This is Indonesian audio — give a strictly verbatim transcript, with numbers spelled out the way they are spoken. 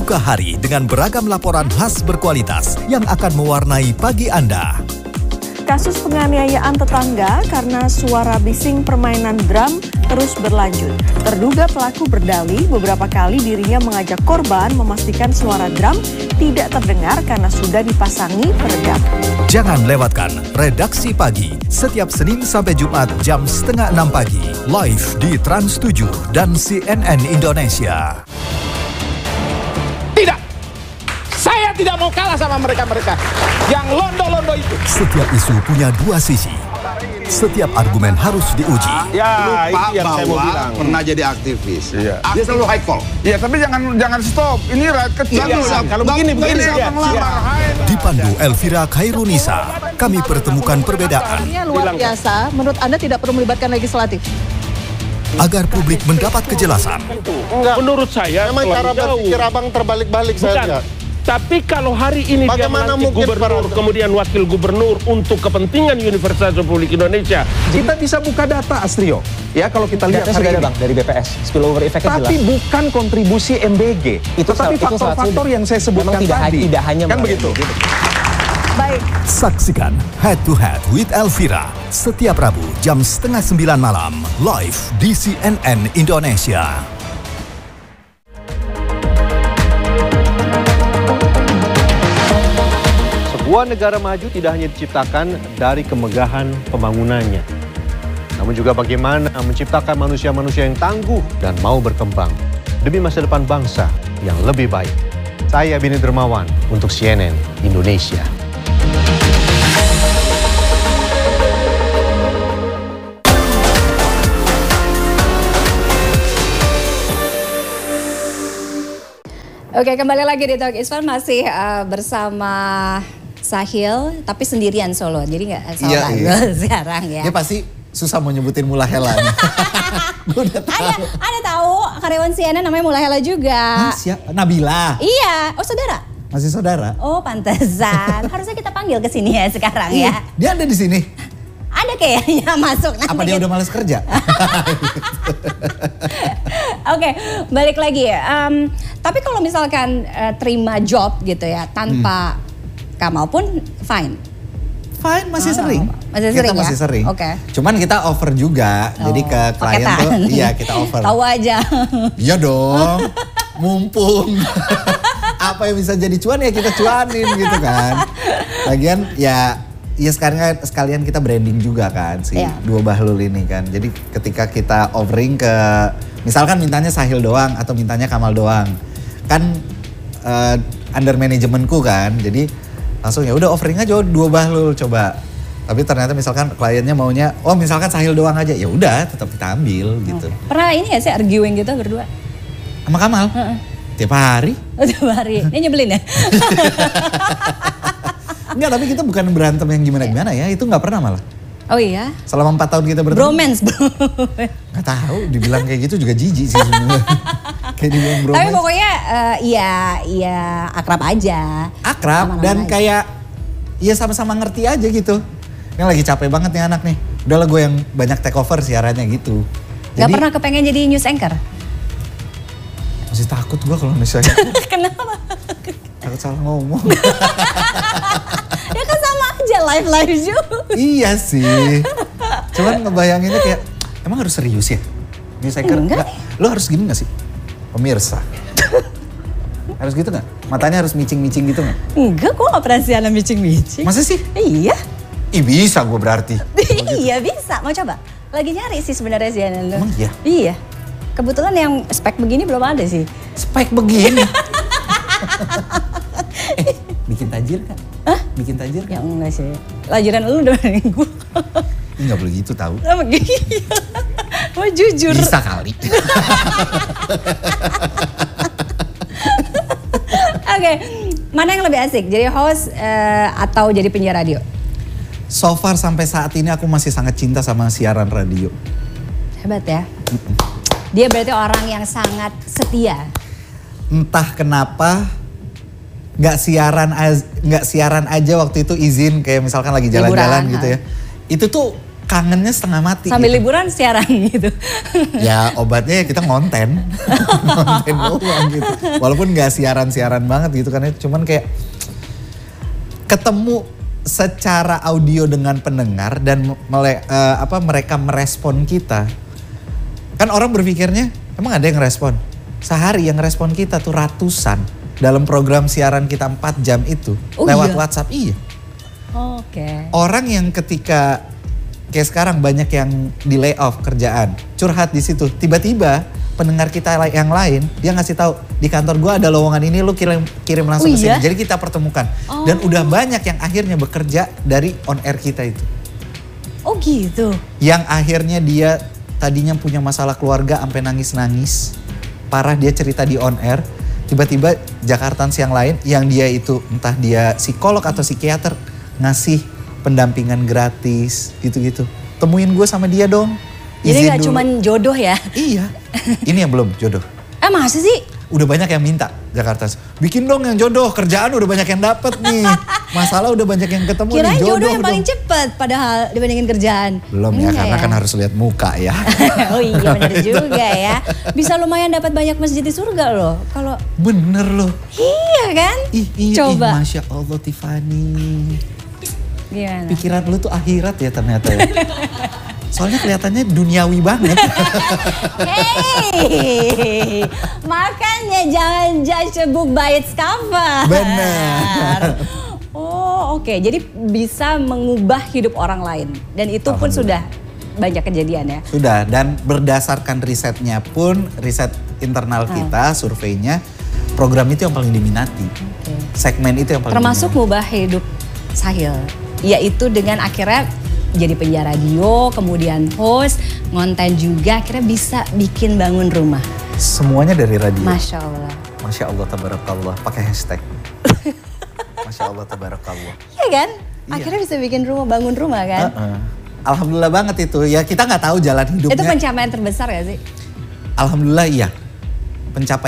Buka hari dengan beragam laporan khas berkualitas yang akan mewarnai pagi Anda. Kasus penganiayaan tetangga karena suara bising permainan drum terus berlanjut. Terduga pelaku berdalih beberapa kali dirinya mengajak korban memastikan suara drum tidak terdengar karena sudah dipasangi peredam. Jangan lewatkan Redaksi Pagi setiap Senin sampai Jumat jam setengah enam pagi. Live di Trans tujuh dan C N N Indonesia. Tidak, saya tidak mau kalah sama mereka-mereka yang londo-londo itu. Setiap isu punya dua sisi. Setiap argumen harus diuji. Ya, Lupa itu yang saya mau bahwa bilang. pernah jadi aktivis. Iya. Dia selalu high call. Iya, tapi jangan jangan stop. Ini rakyat kecil. Nggak bisa. Kalau Nggak- begini, nggak begini. bisa Iya, ngelamar. iya. Dipandu Elvira Khairunisa, kami pertemukan perbedaan Ini luar biasa, menurut Anda tidak perlu melibatkan legislatif? agar publik mendapat kejelasan. Enggak. Menurut saya Memang cara terlalu berpikir jauh. abang terbalik-balik Bukan. saja. Tapi kalau hari ini dia Bagaimana melantik mungkin gubernur, para- kemudian wakil gubernur untuk kepentingan Universitas Republik Indonesia. Kita bisa buka data, Astrio. Ya, kalau kita lihat Data hari sudah ada ini. bang dari B P S, spillover effect-nya jelas. Tapi bukan kontribusi M B G. Itu tetapi salah- itu salah faktor-faktor satu. yang saya sebutkan Memang tidak, tadi. tidak hanya kan melalui begitu. gitu. Baik, Saksikan Head to Head with Elvira setiap Rabu jam setengah sembilan malam live di C N N Indonesia. Sebuah negara maju tidak hanya diciptakan dari kemegahan pembangunannya, namun juga bagaimana menciptakan manusia-manusia yang tangguh dan mau berkembang demi masa depan bangsa yang lebih baik. Saya Bini Dermawan untuk C N N Indonesia. Oke, kembali lagi di Talk Is Fun, masih uh, bersama Sahil, tapi sendirian solo, jadi nggak solo Iya, iya. sekarang ya. Dia pasti susah mau nyebutin Mula Hela nih. Gue udah tahu. Ada, ada tahu karyawan C N N namanya Mula Hela juga. Ah, siapa? Nabila. Iya, oh saudara. Masih saudara? Oh pantesan, harusnya kita panggil ke sini ya sekarang ya. Ih, dia ada di sini. Ada kayaknya masuk nanti. Apa dia udah males kerja? Oke, balik lagi ya. Um, tapi kalau misalkan uh, terima job gitu ya tanpa hmm. Kamal pun fine. Fine, masih Oh, sering. masih kita sering ya? masih sering. Oke. Cuman kita offer juga. Oh, Jadi ke klien paketan. tuh, iya kita offer. Tahu aja. Iya dong, mumpung. Apa yang bisa jadi cuan ya kita cuanin gitu kan. Lagian ya, ya sekarang sekalian kita branding juga kan si Iya. Dua Bahlul ini kan. Jadi ketika kita offering ke, misalkan mintanya Sahil doang atau mintanya Kamal doang, kan uh, under manajemenku kan. Jadi langsung ya udah offering aja Dua Bahlul coba. Tapi ternyata misalkan kliennya maunya, oh misalkan Sahil doang aja, ya udah tetap kita ambil gitu. Pernah ini ya sih arguing gitu berdua? Sama Kamal? Heeh. Tiap hari. Oh, tiap hari. Ini nyebelin ya? Enggak, tapi kita bukan berantem yang gimana-gimana ya, itu nggak pernah malah. Oh iya? Selama empat tahun kita bertemu. Bromance bro. Nggak tahu, dibilang kayak gitu juga jijik sih sebenarnya. Kayak dibilang bromance. Tapi pokoknya uh, iya, iya akrab aja. Akrab Aman-aman dan aja. kayak ya sama-sama ngerti aja gitu. Ini lagi capek banget nih anak nih. Udahlah gue yang banyak take over siarannya gitu. Gak pernah kepengen jadi news anchor? Masih takut gue kalau misalnya. Kenapa? Takut salah ngomong. Ya kan sama aja live-live juga. Iya sih. Cuman ngebayanginnya kayak, emang harus serius ya? News anchor? Enggak. Lo harus gini gak sih? Pemirsa. Harus gitu gak? Matanya harus micing-micing gitu gak? Enggak, gue gak pernah siaran micing-micing. Masa sih? Iya. Ih bisa gue berarti. Iya bisa, mau coba? Lagi nyari sih sebenarnya siaran lo. Emang iya? Iya. Kebetulan yang spek begini belum ada sih. Spek begini? eh, bikin tajir kan? Hah? Bikin tajir kan? Ya enggak sih. Lajiran lu dibanding gue. Ih gak boleh gitu tahu. Sama gini. Mau jujur. Bisa kali. Oke, mana yang lebih asik? Jadi host uh, atau jadi penyiar radio? So far sampai saat ini aku masih sangat cinta sama siaran radio. Hebat ya. Dia berarti orang yang sangat setia. Entah kenapa nggak siaran nggak siaran aja waktu itu izin kayak misalkan lagi jalan-jalan Liburan, gitu ha. ya. Itu tuh kangennya setengah mati. Sambil gitu. liburan siaran gitu. Ya obatnya kita ngonten. Ngonten doang gitu. Walaupun gak siaran-siaran banget gitu kan. Cuman kayak ketemu secara audio dengan pendengar dan mele, uh, apa mereka merespon kita. Kan orang berpikirnya emang ada yang ngerespon? Sehari yang ngerespon kita tuh ratusan. Dalam program siaran kita empat jam itu. Oh, lewat iya? WhatsApp, iya. Oh, Oke. Okay. Orang yang ketika kayak sekarang banyak yang di layoff kerjaan, curhat di situ. Tiba-tiba pendengar kita yang lain dia ngasih tahu di kantor gua ada lowongan ini, lu kirim kirim langsung oh, ke sini. iya? Jadi kita pertemukan. Oh. Dan udah banyak yang akhirnya bekerja dari on air kita itu. Oh gitu. Yang akhirnya dia tadinya punya masalah keluarga sampai nangis-nangis. Parah dia cerita di on air. Tiba-tiba Jakartans yang lain yang dia itu entah dia psikolog atau psikiater ngasih pendampingan gratis gitu-gitu. Temuin gue sama dia dong. Jadi gak cuma jodoh ya? Iya. Ini yang belum jodoh. Eh masa sih? Udah banyak yang minta Jakarta. Bikin dong yang jodoh, kerjaan udah banyak yang dapet nih. Masalah udah banyak yang ketemu Kirain nih, jodoh jodoh yang dong. paling cepet padahal dibandingin kerjaan. Belum ya, Enggak karena ya? kan harus lihat muka ya. Oh iya bener juga ya. Bisa lumayan dapat banyak masjid di surga loh. Kalau Bener loh. Iya kan? Ih, iya, Coba. ih, Masya Allah Tiffany. Gimana? Pikiran lu tuh akhirat ya ternyata ya. Soalnya kelihatannya duniawi banget. Hey, makanya jangan judge a book by its cover. Benar. Oh oke, okay. Jadi bisa mengubah hidup orang lain. Dan itu pun sudah banyak kejadian ya? Sudah, dan berdasarkan risetnya pun, riset internal kita, hmm. surveinya, program itu yang paling diminati. Okay. Segmen itu yang paling termasuk diminati. mengubah hidup Sahil, yaitu dengan akhirnya jadi penyiar radio, kemudian host, ngonten juga, akhirnya bisa bikin bangun rumah. Semuanya dari radio. Masya Allah. Masya Allah, tabarakallah, pakai hashtag. Masya Allah, tabarakallah. Iya kan? Iya. Akhirnya bisa bikin rumah, bangun rumah kan? Uh-uh. Alhamdulillah banget itu. Ya kita nggak tahu jalan hidupnya. Itu pencapaian terbesar ya sih? Alhamdulillah iya. Pencapaian